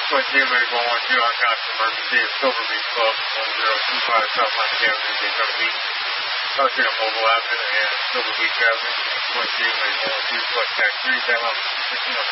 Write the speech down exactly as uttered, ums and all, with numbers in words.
Quinn Taylor, one one two, on constant emergency at Silver Beach Club, one zero two five South Miami Avenue, Daytona Beach. Contact at Mobile Avenue and Silver Beach Avenue. Quinn Taylor, one one two, flight tax three, time out fifteen